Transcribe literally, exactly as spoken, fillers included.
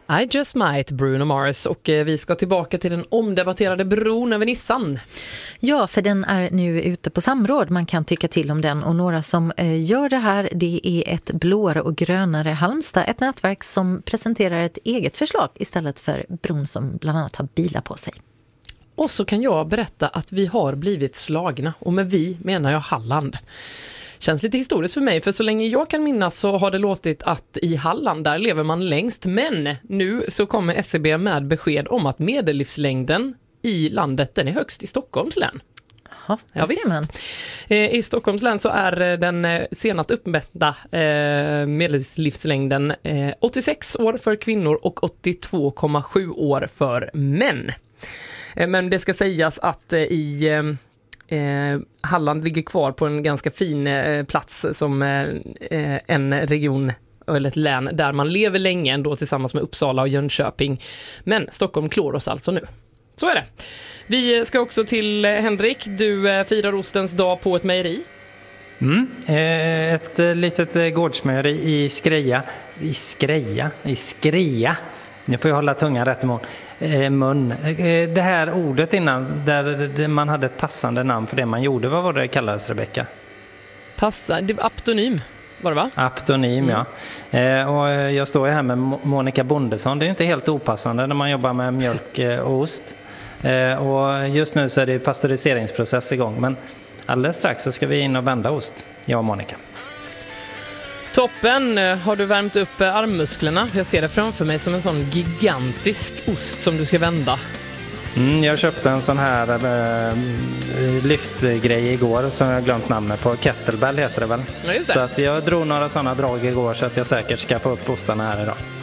I Just Might, Bruno Mars, och vi ska tillbaka till den omdebatterade bron över Nissan. Ja, för den är nu ute på samråd. Man kan tycka till om den, och några som eh, gör det här, det är ett blåare och grönare Halmstad, ett nätverk som presenterar ett eget förslag istället för bron som bland annat har bilar på sig. Och så kan jag berätta att vi har blivit slagna, och med vi menar jag Halland. Känns lite historiskt för mig, för så länge jag kan minnas så har det låtit att i Halland där lever man längst. Men nu så kommer S C B med besked om att medellivslängden i landet, den är högst i Stockholms län. Jaha, ja, visst. I Stockholms län så är den senast uppmätta medellivslängden åttiosex år för kvinnor och åttiotvå komma sju år för män. Men det ska sägas att i eh, Halland ligger kvar på en ganska fin eh, plats som eh, en region eller ett län där man lever länge ändå tillsammans med Uppsala och Jönköping. Men Stockholm klår oss alltså nu. Så är det. Vi ska också till eh, Henrik. Du eh, firar ostens dag på ett mejeri. Mm. Eh, ett eh, litet eh, gårdsmejeri i Skreja. I Skreja? I Skreja. Nu får jag hålla tungan rätt i mun. Eh, mun. Eh, det här ordet innan, där man hade ett passande namn för det man gjorde, vad var det kallades, Rebecka? Passa, det var aptonym, var det va? Aptonym, mm. ja. Eh, och jag står här med Monica Bondesson. Det är inte helt opassande när man jobbar med mjölk och ost. Eh, och just nu så är det pasteuriseringsprocess igång, men alldeles strax så ska vi in och vända ost, jag och Monica. Toppen, har du värmt upp armmusklerna? Jag ser det framför mig som en sån gigantisk ost som du ska vända. Mm, jag köpte en sån här äh, lyftgrej igår som jag har glömt namnet på. Kettlebell heter det väl. Ja, just det. Så att jag drog några sådana drag igår så att jag säkert ska få upp ostarna här idag.